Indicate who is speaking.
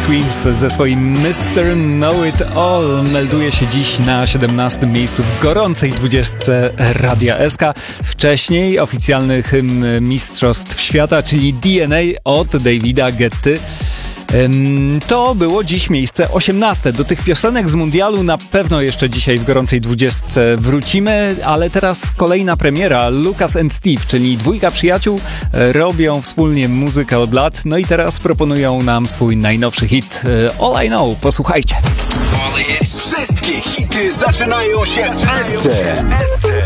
Speaker 1: Swims ze swoim Mr. Know It All melduje się dziś na 17. miejscu w gorącej 20 Radia SK. Wcześniej oficjalny hymn Mistrzostw Świata, czyli DNA od Davida Guetty. To było dziś miejsce 18. Do tych piosenek z mundialu na pewno jeszcze dzisiaj w gorącej 20 wrócimy, ale teraz kolejna premiera. Lucas and Steve, czyli dwójka przyjaciół, robią wspólnie muzykę od lat, no i teraz proponują nam swój najnowszy hit All I Know. Posłuchajcie.
Speaker 2: Wszystkie hity zaczynają się w SC.